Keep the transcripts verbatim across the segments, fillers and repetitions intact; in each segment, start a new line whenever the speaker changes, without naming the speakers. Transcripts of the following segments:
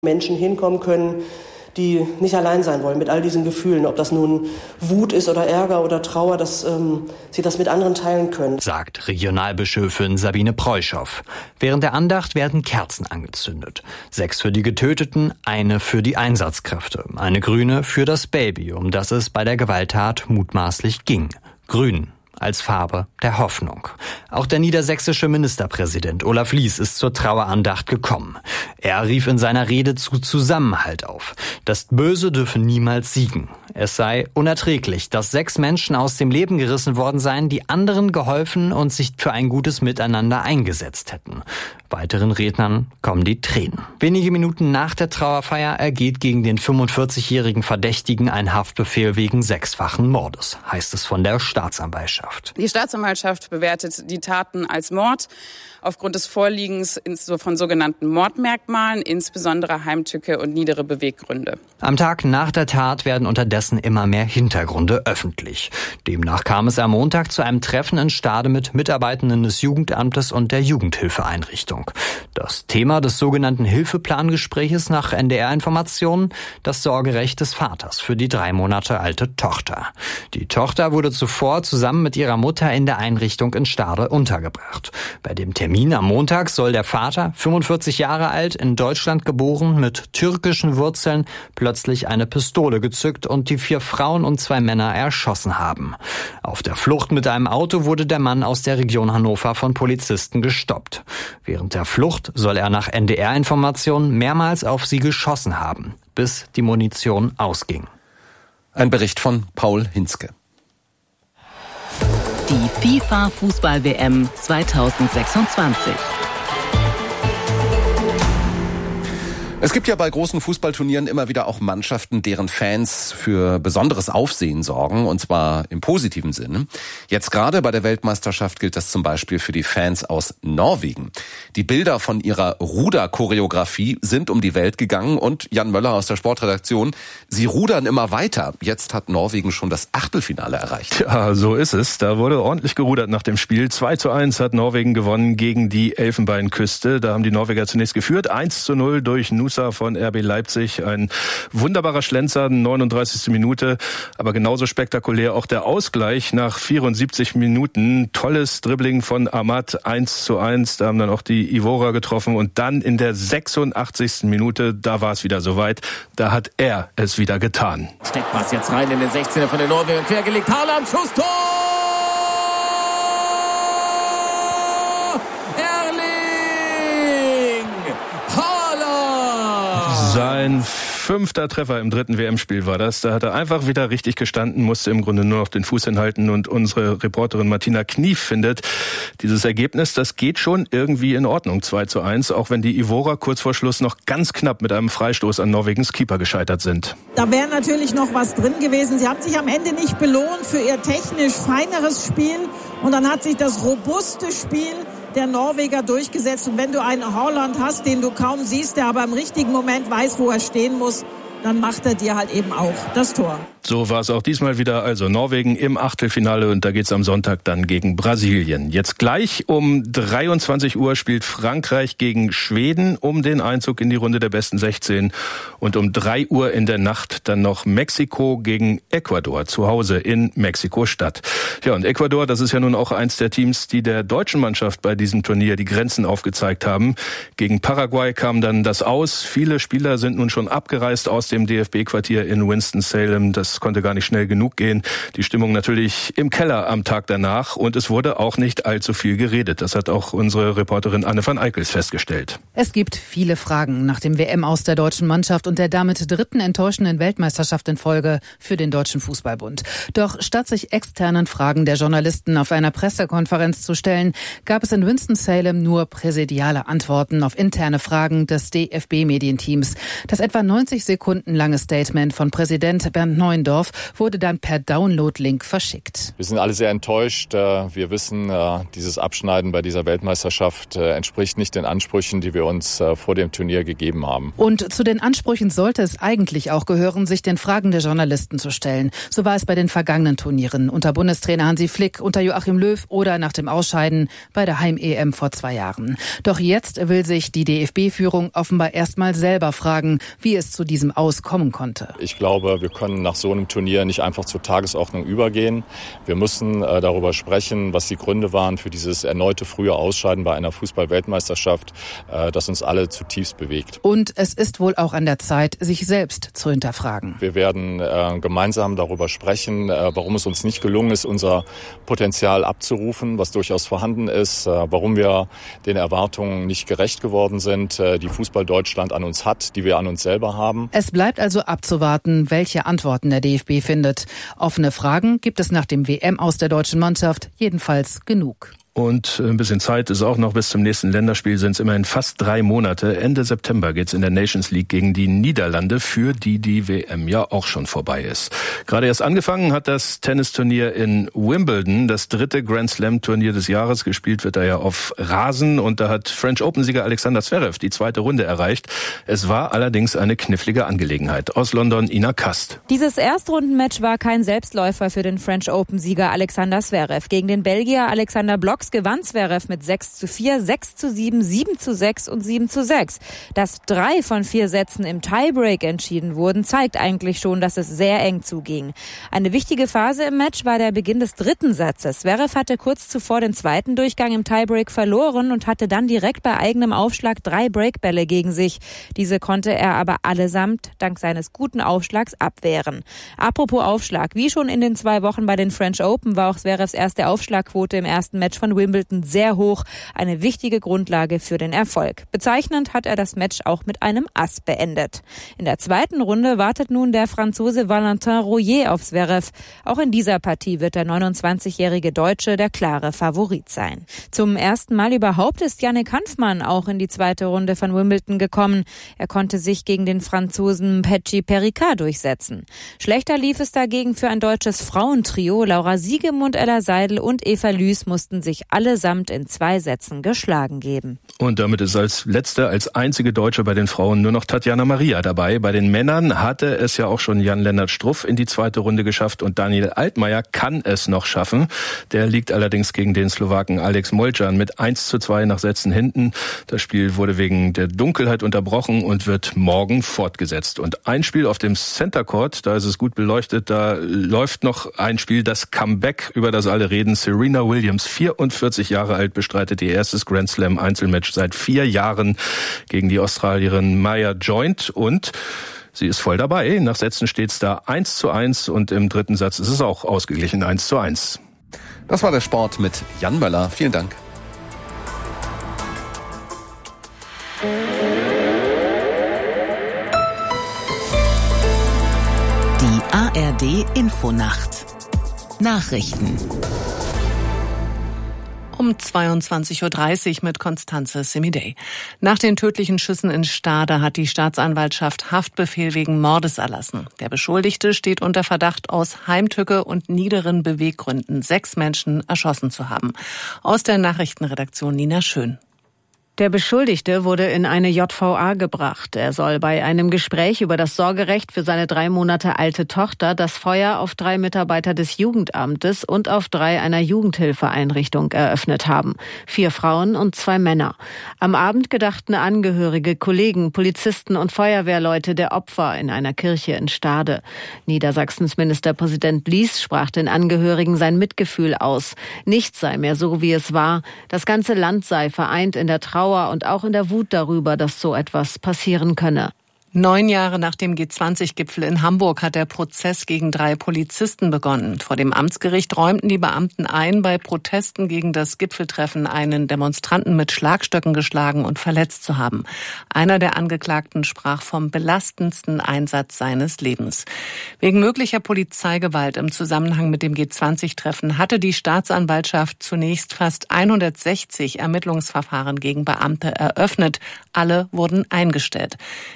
Menschen hinkommen können, die nicht allein sein wollen mit all diesen Gefühlen, ob das nun Wut ist oder Ärger oder Trauer, dass ähm, sie das mit anderen teilen können.
Sagt Regionalbischöfin Sabine Preuschow. Während der Andacht werden Kerzen angezündet. Sechs für die Getöteten, eine für die Einsatzkräfte, eine grüne für das Baby, um das es bei der Gewalttat mutmaßlich ging. Grün als Farbe der Hoffnung. Auch der niedersächsische Ministerpräsident Olaf Lies ist zur Trauerandacht gekommen. Er rief in seiner Rede zu Zusammenhalt auf. Das Böse dürfe niemals siegen. Es sei unerträglich, dass sechs Menschen aus dem Leben gerissen worden seien, die anderen geholfen und sich für ein gutes Miteinander eingesetzt hätten. Weiteren Rednern kommen die Tränen. Wenige Minuten nach der Trauerfeier ergeht gegen den fünfundvierzigjährigen Verdächtigen ein Haftbefehl wegen sechsfachen Mordes, heißt es von der Staatsanwaltschaft.
Die Staatsanwaltschaft bewertet die Taten als Mord aufgrund des Vorliegens von sogenannten Mordmerkmalen, insbesondere Heimtücke und niedere Beweggründe.
Am Tag nach der Tat werden unterdessen immer mehr Hintergründe öffentlich. Demnach kam es am Montag zu einem Treffen in Stade mit Mitarbeitenden des Jugendamtes und der Jugendhilfeeinrichtung. Das Thema des sogenannten Hilfeplangespräches nach N D R-Informationen, das Sorgerecht des Vaters für die drei Monate alte Tochter. Die Tochter wurde zuvor zusammen mit ihrer Mutter in der Einrichtung in Stade untergebracht. Bei dem Termin am Montag soll der Vater, fünfundvierzig Jahre alt, in Deutschland geboren, mit türkischen Wurzeln, plötzlich eine Pistole gezückt und die vier Frauen und zwei Männer erschossen haben. Auf der Flucht mit einem Auto wurde der Mann aus der Region Hannover von Polizisten gestoppt. Während der Flucht soll er nach N D R-Informationen mehrmals auf sie geschossen haben, bis die Munition ausging.
Ein Bericht von Paul Hinzke.
Die FIFA-Fußball-W M zweitausendsechsundzwanzig.
Es gibt ja bei großen Fußballturnieren immer wieder auch Mannschaften, deren Fans für besonderes Aufsehen sorgen, und zwar im positiven Sinne. Jetzt gerade bei der Weltmeisterschaft gilt das zum Beispiel für die Fans aus Norwegen. Die Bilder von ihrer Ruderchoreografie sind um die Welt gegangen und Jan Möller aus der Sportredaktion, sie rudern immer weiter. Jetzt hat Norwegen schon das Achtelfinale erreicht.
Ja, so ist es. Da wurde ordentlich gerudert nach dem Spiel. zwei zu eins hat Norwegen gewonnen gegen die Elfenbeinküste. Da haben die Norweger zunächst geführt. eins zu null durch Nusa von R B Leipzig. Ein wunderbarer Schlenzer, neununddreißigste Minute. Aber genauso spektakulär auch der Ausgleich nach vierundsiebzig Minuten. Tolles Dribbling von Ahmad, eins zu eins. Da haben dann auch die Ivora getroffen. Und dann in der sechsundachtzigsten Minute, da war es wieder soweit. Da hat er es wieder getan.
Steckpass jetzt rein in den sechzehner von den Norwegern. Quergelegt. Haaland, Schuss, Tor!
Sein fünfter Treffer im dritten W M-Spiel war das. Da hat er einfach wieder richtig gestanden, musste im Grunde nur noch den Fuß hinhalten. Und unsere Reporterin Martina Knief findet, dieses Ergebnis, das geht schon irgendwie in Ordnung. zwei zu eins, auch wenn die Ivora kurz vor Schluss noch ganz knapp mit einem Freistoß an Norwegens Keeper gescheitert sind.
Da wäre natürlich noch was drin gewesen. Sie haben sich am Ende nicht belohnt für ihr technisch feineres Spiel. Und dann hat sich das robuste Spiel der Norweger durchgesetzt. Und wenn du einen Haaland hast, den du kaum siehst, der aber im richtigen Moment weiß, wo er stehen muss, dann macht er dir halt eben auch das Tor.
So war es auch diesmal wieder. Also Norwegen im Achtelfinale und da geht's am Sonntag dann gegen Brasilien. Jetzt gleich um dreiundzwanzig Uhr spielt Frankreich gegen Schweden um den Einzug in die Runde der besten sechzehn. Und um drei Uhr in der Nacht dann noch Mexiko gegen Ecuador zu Hause in Mexiko-Stadt. Ja, und Ecuador, das ist ja nun auch eins der Teams, die der deutschen Mannschaft bei diesem Turnier die Grenzen aufgezeigt haben. Gegen Paraguay kam dann das Aus. Viele Spieler sind nun schon abgereist aus dem D F B-Quartier in Winston-Salem. Das konnte gar nicht schnell genug gehen. Die Stimmung natürlich im Keller am Tag danach und es wurde auch nicht allzu viel geredet. Das hat auch unsere Reporterin Anne van Eickels festgestellt.
Es gibt viele Fragen nach dem W M-Aus der deutschen Mannschaft und der damit dritten enttäuschenden Weltmeisterschaft in Folge für den Deutschen Fußballbund. Doch statt sich externen Fragen der Journalisten auf einer Pressekonferenz zu stellen, gab es in Winston-Salem nur präsidiale Antworten auf interne Fragen des D F B-Medienteams. Das etwa neunzig Sekunden lange Statement von Präsident Bernd Neuendorf Neuendorf wurde dann per Download-Link verschickt.
Wir sind alle sehr enttäuscht. Wir wissen, dieses Abschneiden bei dieser Weltmeisterschaft entspricht nicht den Ansprüchen, die wir uns vor dem Turnier gegeben haben.
Und zu den Ansprüchen sollte es eigentlich auch gehören, sich den Fragen der Journalisten zu stellen. So war es bei den vergangenen Turnieren unter Bundestrainer Hansi Flick, unter Joachim Löw oder nach dem Ausscheiden bei der Heim-E M vor zwei Jahren. Doch jetzt will sich die D F B-Führung offenbar erstmal selber fragen, wie es zu diesem Aus kommen konnte.
Ich glaube, wir können nach so einem Turnier nicht einfach zur Tagesordnung übergehen. Wir müssen äh, darüber sprechen, was die Gründe waren für dieses erneute frühe Ausscheiden bei einer Fußball-Weltmeisterschaft, äh, das uns alle zutiefst bewegt.
Und es ist wohl auch an der Zeit, sich selbst zu hinterfragen.
Wir werden äh, gemeinsam darüber sprechen, äh, warum es uns nicht gelungen ist, unser Potenzial abzurufen, was durchaus vorhanden ist, äh, warum wir den Erwartungen nicht gerecht geworden sind, äh, die Fußball Deutschland an uns hat, die wir an uns selber haben.
Es bleibt also abzuwarten, welche Antworten der D F B findet. Offene Fragen gibt es nach dem W M aus der deutschen Mannschaft jedenfalls genug.
Und ein bisschen Zeit ist auch noch bis zum nächsten Länderspiel, sind es immerhin fast drei Monate. Ende September geht's in der Nations League gegen die Niederlande, für die die W M ja auch schon vorbei ist. Gerade erst angefangen hat das Tennisturnier in Wimbledon, das dritte Grand Slam Turnier des Jahres. Gespielt wird da ja auf Rasen und da hat French Open-Sieger Alexander Zverev die zweite Runde erreicht. Es war allerdings eine knifflige Angelegenheit. Aus London Ina Kast.
Dieses Erstrundenmatch war kein Selbstläufer für den French Open-Sieger Alexander Zverev. Gegen den Belgier Alexander Blok gewann Zverev mit sechs zu vier, sechs zu sieben, sieben zu sechs und sieben zu sechs. Dass drei von vier Sätzen im Tiebreak entschieden wurden, zeigt eigentlich schon, dass es sehr eng zuging. Eine wichtige Phase im Match war der Beginn des dritten Satzes. Zverev hatte kurz zuvor den zweiten Durchgang im Tiebreak verloren und hatte dann direkt bei eigenem Aufschlag drei Breakbälle gegen sich. Diese konnte er aber allesamt dank seines guten Aufschlags abwehren. Apropos Aufschlag, wie schon in den zwei Wochen bei den French Open war auch Zverevs erste Aufschlagquote im ersten Match von Wimbledon sehr hoch, eine wichtige Grundlage für den Erfolg. Bezeichnend hat er das Match auch mit einem Ass beendet. In der zweiten Runde wartet nun der Franzose Valentin Rouillet auf Zverev. Auch in dieser Partie wird der neunundzwanzigjährige Deutsche der klare Favorit sein. Zum ersten Mal überhaupt ist Yannick Hanfmann auch in die zweite Runde von Wimbledon gekommen. Er konnte sich gegen den Franzosen Petchi Pericard durchsetzen. Schlechter lief es dagegen für ein deutsches Frauentrio. Laura Siegemund, Ella Seidel und Eva Lüß mussten sich allesamt in zwei Sätzen geschlagen geben.
Und damit ist als letzte, als einzige Deutsche bei den Frauen nur noch Tatjana Maria dabei. Bei den Männern hatte es ja auch schon Jan-Lennart Struff in die zweite Runde geschafft und Daniel Altmaier kann es noch schaffen. Der liegt allerdings gegen den Slowaken Alex Molcan mit eins zu zwei nach Sätzen hinten. Das Spiel wurde wegen der Dunkelheit unterbrochen und wird morgen fortgesetzt. Und ein Spiel auf dem Center Court, da ist es gut beleuchtet, da läuft noch ein Spiel, das Comeback, über das alle reden. Serena Williams, vierundvierzig Jahre alt, bestreitet ihr erstes Grand Slam Einzelmatch seit vier Jahren gegen die Australierin Maya Joint und sie ist voll dabei. Nach Sätzen steht es da eins zu eins und im dritten Satz ist es auch ausgeglichen eins zu eins.
Das war der Sport mit Jan Möller. Vielen Dank.
Die A R D Infonacht. Nachrichten. Um zweiundzwanzig Uhr dreißig mit Konstanze Semidey. Nach den tödlichen Schüssen in Stade hat die Staatsanwaltschaft Haftbefehl wegen Mordes erlassen. Der Beschuldigte steht unter Verdacht, aus Heimtücke und niederen Beweggründen sechs Menschen erschossen zu haben. Aus der Nachrichtenredaktion Nina Schön.
Der Beschuldigte wurde in eine J V A gebracht. Er soll bei einem Gespräch über das Sorgerecht für seine drei Monate alte Tochter das Feuer auf drei Mitarbeiter des Jugendamtes und auf drei einer Jugendhilfeeinrichtung eröffnet haben. Vier Frauen und zwei Männer. Am Abend gedachten Angehörige, Kollegen, Polizisten und Feuerwehrleute der Opfer in einer Kirche in Stade. Niedersachsens Ministerpräsident Lies sprach den Angehörigen sein Mitgefühl aus. Nichts sei mehr so, wie es war. Das ganze Land sei vereint in der Trauer und auch in der Wut darüber, dass so etwas passieren könne.
Neun Jahre nach dem G zwanzig Gipfel in Hamburg hat der Prozess gegen drei Polizisten begonnen. Vor dem Amtsgericht räumten die Beamten ein, bei Protesten gegen das Gipfeltreffen einen Demonstranten mit Schlagstöcken geschlagen und verletzt zu haben. Einer der Angeklagten sprach vom belastendsten Einsatz seines Lebens. Wegen möglicher Polizeigewalt im Zusammenhang mit dem G zwanzig Treffen hatte die Staatsanwaltschaft zunächst fast hundertsechzig Ermittlungsverfahren gegen Beamte eröffnet. Alle wurden eingestellt. Im Fall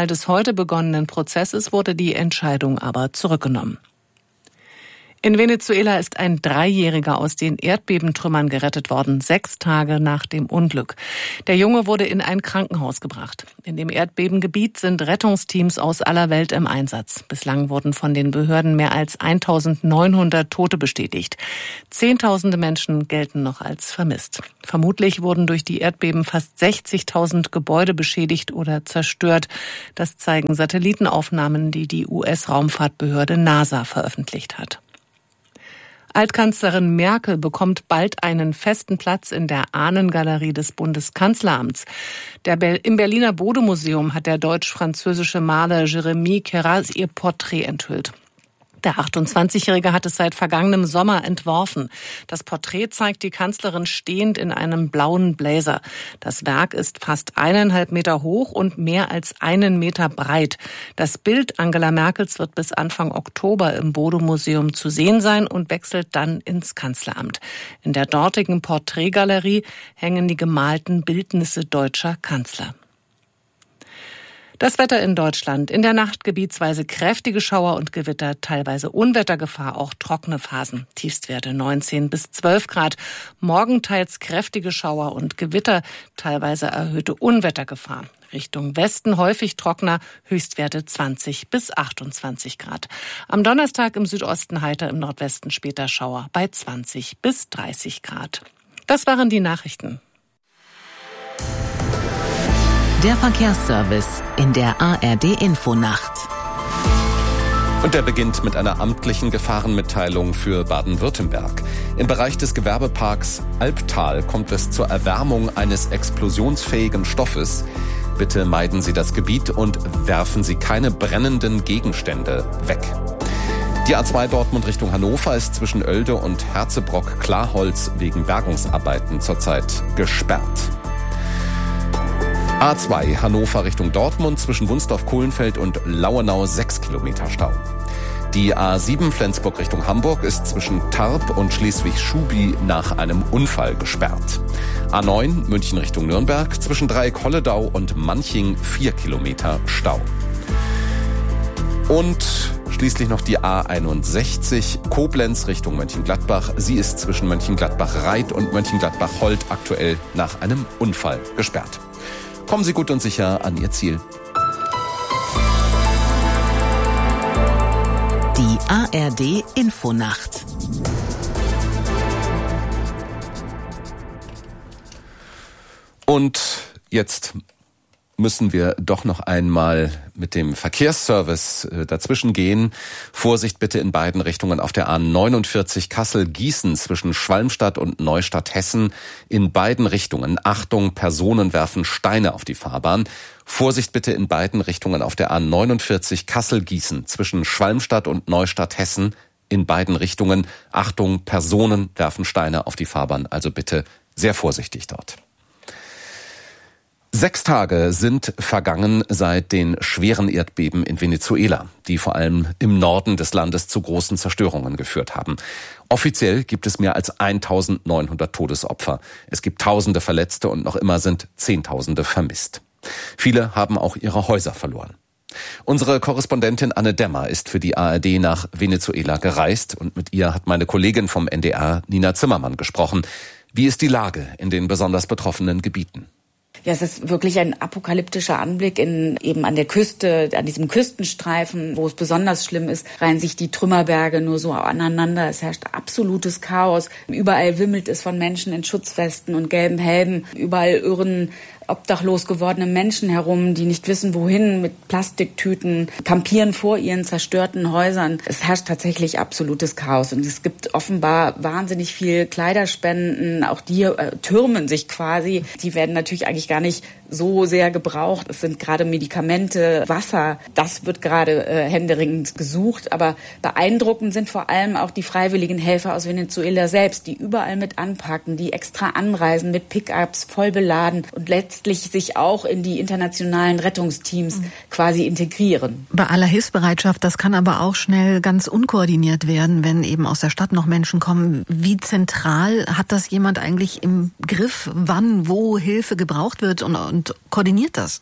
des heute begonnenen Prozesses wurde die Entscheidung aber zurückgenommen. In Venezuela ist ein Dreijähriger aus den Erdbebentrümmern gerettet worden, sechs Tage nach dem Unglück. Der Junge wurde in ein Krankenhaus gebracht. In dem Erdbebengebiet sind Rettungsteams aus aller Welt im Einsatz. Bislang wurden von den Behörden mehr als eintausendneunhundert Tote bestätigt. Zehntausende Menschen gelten noch als vermisst. Vermutlich wurden durch die Erdbeben fast sechzigtausend Gebäude beschädigt oder zerstört. Das zeigen Satellitenaufnahmen, die die U S-Raumfahrtbehörde NASA veröffentlicht hat. Altkanzlerin Merkel bekommt bald einen festen Platz in der Ahnengalerie des Bundeskanzleramts. Der Be- Im Berliner Bode-Museum hat der deutsch-französische Maler Jérémy Queyras ihr Porträt enthüllt. Der achtundzwanzigjährige hat es seit vergangenem Sommer entworfen. Das Porträt zeigt die Kanzlerin stehend in einem blauen Blazer. Das Werk ist fast eineinhalb Meter hoch und mehr als einen Meter breit. Das Bild Angela Merkels wird bis Anfang Oktober im Bode-Museum zu sehen sein und wechselt dann ins Kanzleramt. In der dortigen Porträtgalerie hängen die gemalten Bildnisse deutscher Kanzler. Das Wetter in Deutschland. In der Nacht gebietsweise kräftige Schauer und Gewitter, teilweise Unwettergefahr, auch trockene Phasen. Tiefstwerte neunzehn bis zwölf Grad. Morgen teils kräftige Schauer und Gewitter, teilweise erhöhte Unwettergefahr. Richtung Westen häufig trockener, Höchstwerte zwanzig bis achtundzwanzig Grad. Am Donnerstag im Südosten heiter, im Nordwesten später Schauer bei zwanzig bis dreißig Grad. Das waren die Nachrichten.
Der Verkehrsservice in der A R D-Infonacht.
Und der beginnt mit einer amtlichen Gefahrenmitteilung für Baden-Württemberg. Im Bereich des Gewerbeparks Albtal kommt es zur Erwärmung eines explosionsfähigen Stoffes. Bitte meiden Sie das Gebiet und werfen Sie keine brennenden Gegenstände weg. Die A zwei Dortmund Richtung Hannover ist zwischen Oelde und Herzebrock-Klarholz wegen Bergungsarbeiten zurzeit gesperrt. A zwei Hannover Richtung Dortmund zwischen Wunsdorf-Kohlenfeld und Lauenau sechs Kilometer Stau. Die A sieben Flensburg Richtung Hamburg ist zwischen Tarp und Schleswig-Schubi nach einem Unfall gesperrt. A neun München Richtung Nürnberg zwischen Dreieck-Holledau und Manching vier Kilometer Stau. Und schließlich noch die A einundsechzig Koblenz Richtung Mönchengladbach. Sie ist zwischen Mönchengladbach-Reit und Mönchengladbach-Holt aktuell nach einem Unfall gesperrt. Kommen Sie gut und sicher an Ihr Ziel.
Die A R D-Infonacht.
Und jetzt müssen wir doch noch einmal mit dem Verkehrsservice äh, dazwischen gehen. Vorsicht bitte in beiden Richtungen auf der A neunundvierzig Kassel-Gießen zwischen Schwalmstadt und Neustadt-Hessen. In beiden Richtungen. Achtung, Personen werfen Steine auf die Fahrbahn. Vorsicht bitte in beiden Richtungen auf der A neunundvierzig Kassel-Gießen zwischen Schwalmstadt und Neustadt-Hessen. In beiden Richtungen. Achtung, Personen werfen Steine auf die Fahrbahn. Also bitte sehr vorsichtig dort. Sechs Tage sind vergangen seit den schweren Erdbeben in Venezuela, die vor allem im Norden des Landes zu großen Zerstörungen geführt haben. Offiziell gibt es mehr als eintausendneunhundert Todesopfer. Es gibt Tausende Verletzte und noch immer sind Zehntausende vermisst. Viele haben auch ihre Häuser verloren. Unsere Korrespondentin Anne Dämmer ist für die A R D nach Venezuela gereist und mit ihr hat meine Kollegin vom N D R, Nina Zimmermann, gesprochen. Wie ist die Lage in den besonders betroffenen Gebieten?
Ja, es ist wirklich ein apokalyptischer Anblick in, eben an der Küste, an diesem Küstenstreifen, wo es besonders schlimm ist, reihen sich die Trümmerberge nur so aneinander. Es herrscht absolutes Chaos. Überall wimmelt es von Menschen in Schutzwesten und gelben Helmen. Überall irren obdachlos gewordene Menschen herum, die nicht wissen, wohin, mit Plastiktüten, kampieren vor ihren zerstörten Häusern. Es herrscht tatsächlich absolutes Chaos und es gibt offenbar wahnsinnig viel Kleiderspenden. Auch die äh, türmen sich quasi. Die werden natürlich eigentlich gar nicht so sehr gebraucht. Es sind gerade Medikamente, Wasser. Das wird gerade äh, händeringend gesucht. Aber beeindruckend sind vor allem auch die freiwilligen Helfer aus Venezuela selbst, die überall mit anpacken, die extra anreisen mit Pickups, voll beladen und letztlich sich auch in die internationalen Rettungsteams mhm. quasi integrieren.
Bei aller Hilfsbereitschaft, das kann aber auch schnell ganz unkoordiniert werden, wenn eben aus der Stadt noch Menschen kommen. Wie zentral hat das jemand eigentlich im Griff, wann, wo Hilfe gebraucht wird und, und koordiniert das?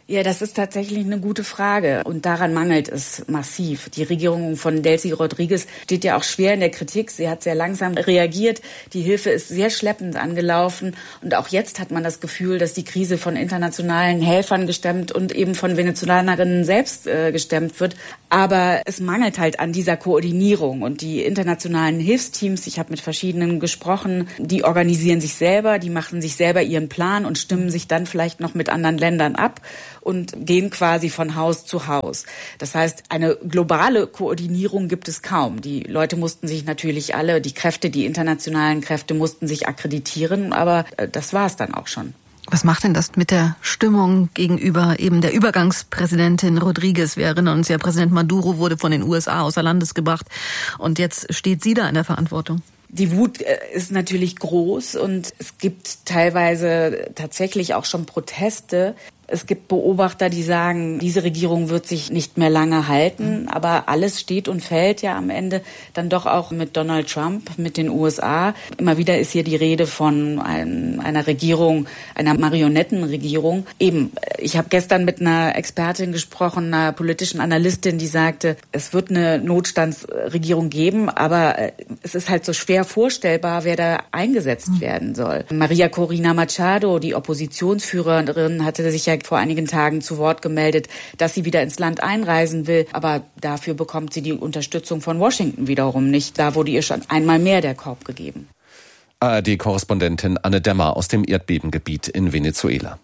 Ja, das ist tatsächlich eine gute Frage und daran mangelt es massiv. Die Regierung von Delcy Rodriguez steht ja auch schwer in der Kritik. Sie hat sehr langsam reagiert. Die Hilfe ist sehr schleppend angelaufen und auch jetzt hat man das Gefühl, dass die Krise von internationalen Helfern gestemmt und eben von Venezolanerinnen selbst äh, gestemmt wird. Aber es mangelt halt an dieser Koordinierung und die internationalen Hilfsteams, ich habe mit verschiedenen gesprochen, die organisieren sich selber, die machen sich selber ihren Plan und stimmen sich dann vielleicht noch mit anderen Ländern ab und gehen quasi von Haus zu Haus. Das heißt, eine globale Koordinierung gibt es kaum. Die Leute mussten sich natürlich alle, die Kräfte, die internationalen Kräfte mussten sich akkreditieren, aber das war es dann auch schon.
Was macht denn das mit der Stimmung gegenüber eben der Übergangspräsidentin Rodriguez? Wir erinnern uns ja, Präsident Maduro wurde von den U S A außer Landes gebracht und jetzt steht sie da in der Verantwortung.
Die Wut ist natürlich groß und es gibt teilweise tatsächlich auch schon Proteste. Es gibt Beobachter, die sagen, diese Regierung wird sich nicht mehr lange halten. Aber alles steht und fällt ja am Ende dann doch auch mit Donald Trump, mit den U S A. Immer wieder ist hier die Rede von einem, einer Regierung, einer Marionettenregierung. Eben, ich habe gestern mit einer Expertin gesprochen, einer politischen Analystin, die sagte, es wird eine Notstandsregierung geben, aber es ist halt so schwer vorstellbar, wer da eingesetzt werden soll. Maria Corina Machado, die Oppositionsführerin, hatte sich ja vor einigen Tagen zu Wort gemeldet, dass sie wieder ins Land einreisen will. Aber dafür bekommt sie die Unterstützung von Washington wiederum nicht. Da wurde ihr schon einmal mehr der Korb gegeben.
A R D-Korrespondentin Anne Dämmer aus dem Erdbebengebiet in Venezuela.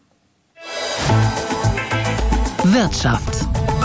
Wirtschaft.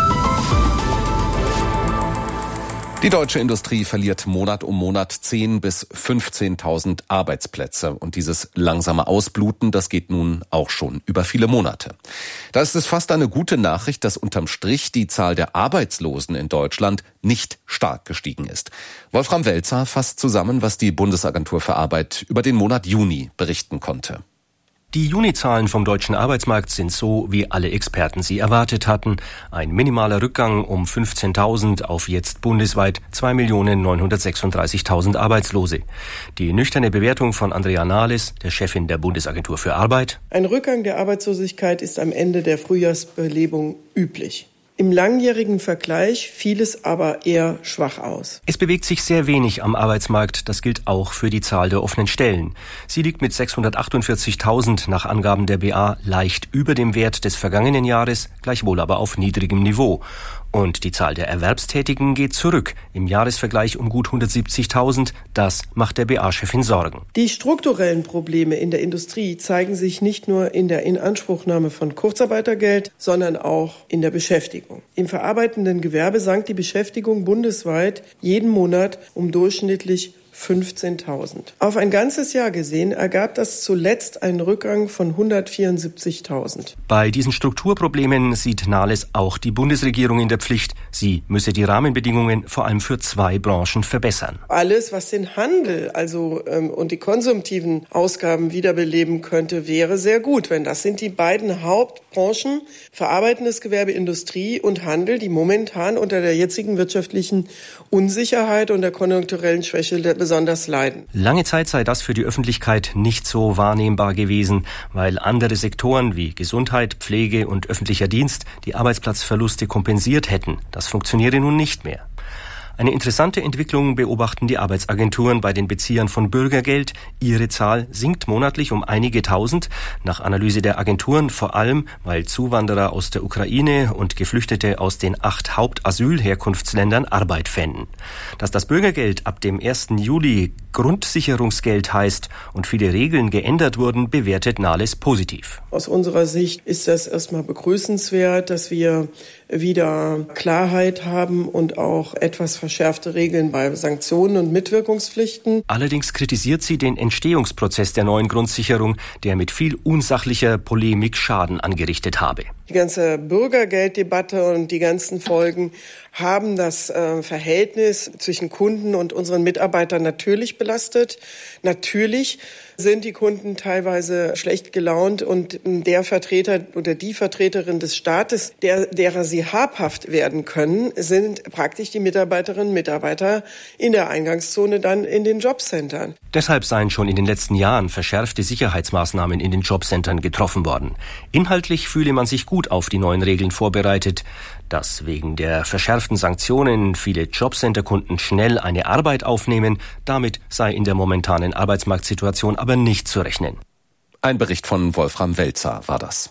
Die deutsche Industrie verliert Monat um Monat zehntausend bis fünfzehntausend Arbeitsplätze. Und dieses langsame Ausbluten, das geht nun auch schon über viele Monate. Da ist es fast eine gute Nachricht, dass unterm Strich die Zahl der Arbeitslosen in Deutschland nicht stark gestiegen ist. Wolfram Welzer fasst zusammen, was die Bundesagentur für Arbeit über den Monat Juni berichten konnte.
Die Juni-Zahlen vom deutschen Arbeitsmarkt sind so, wie alle Experten sie erwartet hatten. Ein minimaler Rückgang um fünfzehntausend auf jetzt bundesweit zwei Millionen neunhundertsechsunddreißigtausend Arbeitslose. Die nüchterne Bewertung von Andrea Nahles, der Chefin der Bundesagentur für Arbeit:
Ein Rückgang der Arbeitslosigkeit ist am Ende der Frühjahrsbelebung üblich. Im langjährigen Vergleich fiel es aber eher schwach aus.
Es bewegt sich sehr wenig am Arbeitsmarkt. Das gilt auch für die Zahl der offenen Stellen. Sie liegt mit sechshundertachtundvierzigtausend nach Angaben der B A leicht über dem Wert des vergangenen Jahres, gleichwohl aber auf niedrigem Niveau. Und die Zahl der Erwerbstätigen geht zurück, im Jahresvergleich um gut hundertsiebzigtausend. Das macht der B A-Chefin Sorgen.
Die strukturellen Probleme in der Industrie zeigen sich nicht nur in der Inanspruchnahme von Kurzarbeitergeld, sondern auch in der Beschäftigung. Im verarbeitenden Gewerbe sank die Beschäftigung bundesweit jeden Monat um durchschnittlich fünfzehntausend. Auf ein ganzes Jahr gesehen ergab das zuletzt einen Rückgang von hundertvierundsiebzigtausend.
Bei diesen Strukturproblemen sieht Nahles auch die Bundesregierung in der Pflicht. Sie müsse die Rahmenbedingungen vor allem für zwei Branchen verbessern.
Alles, was den Handel also ähm, und die konsumtiven Ausgaben wiederbeleben könnte, wäre sehr gut. Wenn das sind die beiden Hauptbranchen, verarbeitendes Gewerbe, Industrie und Handel, die momentan unter der jetzigen wirtschaftlichen Unsicherheit und der konjunkturellen Schwäche der besonders leiden.
Lange Zeit sei das für die Öffentlichkeit nicht so wahrnehmbar gewesen, weil andere Sektoren wie Gesundheit, Pflege und öffentlicher Dienst die Arbeitsplatzverluste kompensiert hätten. Das funktioniere nun nicht mehr. Eine interessante Entwicklung beobachten die Arbeitsagenturen bei den Beziehern von Bürgergeld. Ihre Zahl sinkt monatlich um einige Tausend. Nach Analyse der Agenturen vor allem, weil Zuwanderer aus der Ukraine und Geflüchtete aus den acht Hauptasylherkunftsländern Arbeit fänden. Dass das Bürgergeld ab dem ersten Juli Grundsicherungsgeld heißt und viele Regeln geändert wurden, bewertet Nahles positiv.
Aus unserer Sicht ist das erstmal begrüßenswert, dass wir wieder Klarheit haben und auch etwas verschärfte Regeln bei Sanktionen und Mitwirkungspflichten.
Allerdings kritisiert sie den Entstehungsprozess der neuen Grundsicherung, der mit viel unsachlicher Polemik Schaden angerichtet habe.
Die ganze Bürgergelddebatte und die ganzen Folgen haben das äh, Verhältnis zwischen Kunden und unseren Mitarbeitern natürlich belastet. Natürlich sind die Kunden teilweise schlecht gelaunt und der Vertreter oder die Vertreterin des Staates, der, derer sie habhaft werden können, sind praktisch die Mitarbeiterinnen und Mitarbeiter in der Eingangszone dann in den Jobcentern.
Deshalb seien schon in den letzten Jahren verschärfte Sicherheitsmaßnahmen in den Jobcentern getroffen worden. Inhaltlich fühle man sich gut gut auf die neuen Regeln vorbereitet. Dass wegen der verschärften Sanktionen viele Jobcenter-Kunden schnell eine Arbeit aufnehmen, damit sei in der momentanen Arbeitsmarktsituation aber nicht zu rechnen.
Ein Bericht von Wolfram Welzer war das.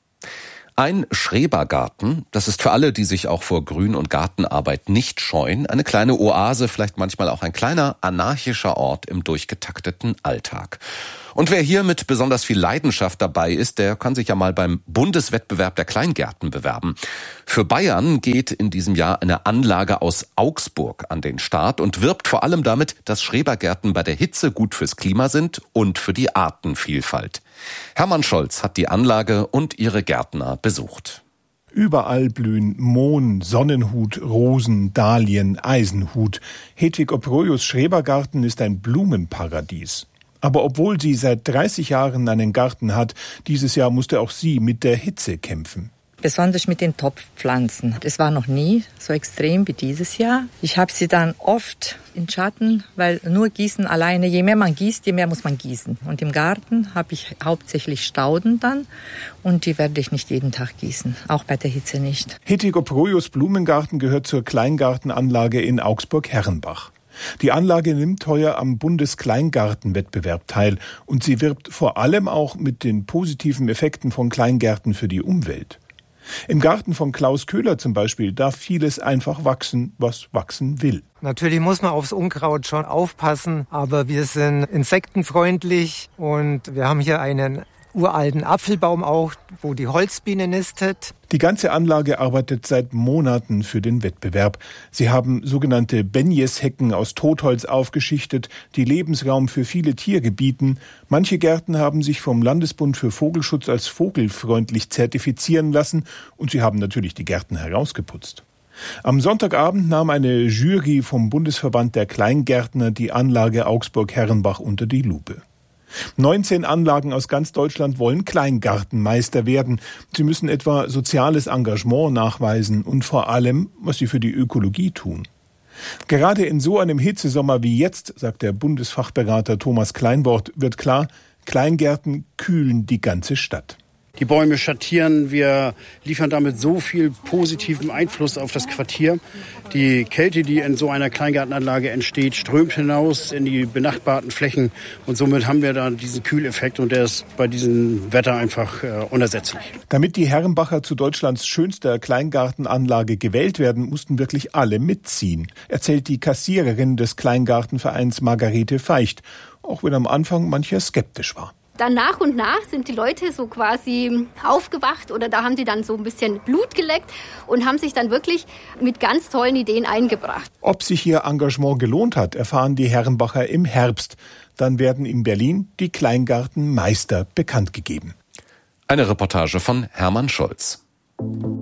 Ein Schrebergarten, das ist für alle, die sich auch vor Grün- und Gartenarbeit nicht scheuen, eine kleine Oase, vielleicht manchmal auch ein kleiner anarchischer Ort im durchgetakteten Alltag. Und wer hier mit besonders viel Leidenschaft dabei ist, der kann sich ja mal beim Bundeswettbewerb der Kleingärten bewerben. Für Bayern geht in diesem Jahr eine Anlage aus Augsburg an den Start und wirbt vor allem damit, dass Schrebergärten bei der Hitze gut fürs Klima sind und für die Artenvielfalt. Hermann Scholz hat die Anlage und ihre Gärtner besucht.
Überall blühen Mohn, Sonnenhut, Rosen, Dahlien, Eisenhut. Hedwig Oproius Schrebergarten ist ein Blumenparadies. Aber obwohl sie seit dreißig Jahren einen Garten hat, dieses Jahr musste auch sie mit der Hitze kämpfen.
Besonders mit den Topfpflanzen. Es war noch nie so extrem wie dieses Jahr. Ich habe sie dann oft in Schatten, weil nur gießen alleine, je mehr man gießt, je mehr muss man gießen. Und im Garten habe ich hauptsächlich Stauden dann und die werde ich nicht jeden Tag gießen, auch bei der Hitze nicht.
Hedwig Oproius Blumengarten gehört zur Kleingartenanlage in Augsburg-Herrenbach. Die Anlage nimmt heuer am Bundeskleingartenwettbewerb teil und sie wirbt vor allem auch mit den positiven Effekten von Kleingärten für die Umwelt. Im Garten von Klaus Köhler zum Beispiel darf vieles einfach wachsen, was wachsen will.
Natürlich muss man aufs Unkraut schon aufpassen, aber wir sind insektenfreundlich und wir haben hier einen uralten Apfelbaum auch, wo die Holzbiene nistet.
Die ganze Anlage arbeitet seit Monaten für den Wettbewerb. Sie haben sogenannte Benjes-Hecken aus Totholz aufgeschichtet, die Lebensraum für viele Tiere bieten. Manche Gärten haben sich vom Landesbund für Vogelschutz als vogelfreundlich zertifizieren lassen und sie haben natürlich die Gärten herausgeputzt. Am Sonntagabend nahm eine Jury vom Bundesverband der Kleingärtner die Anlage Augsburg-Herrenbach unter die Lupe. neunzehn Anlagen aus ganz Deutschland wollen Kleingartenmeister werden. Sie müssen etwa soziales Engagement nachweisen und vor allem, was sie für die Ökologie tun. Gerade in so einem Hitzesommer wie jetzt, sagt der Bundesfachberater Thomas Kleinwort, wird klar, Kleingärten kühlen die ganze Stadt.
Die Bäume schattieren, wir liefern damit so viel positiven Einfluss auf das Quartier. Die Kälte, die in so einer Kleingartenanlage entsteht, strömt hinaus in die benachbarten Flächen und somit haben wir da diesen Kühleffekt und der ist bei diesem Wetter einfach äh, unersetzlich.
Damit die Herrenbacher zu Deutschlands schönster Kleingartenanlage gewählt werden, mussten wirklich alle mitziehen, erzählt die Kassiererin des Kleingartenvereins Margarete Feicht, auch wenn am Anfang mancher skeptisch war.
Dann nach und nach sind die Leute so quasi aufgewacht oder da haben die dann so ein bisschen Blut geleckt und haben sich dann wirklich mit ganz tollen Ideen eingebracht.
Ob sich ihr Engagement gelohnt hat, erfahren die Herrenbacher im Herbst. Dann werden in Berlin die Kleingartenmeister bekannt gegeben.
Eine Reportage von Hermann Scholz.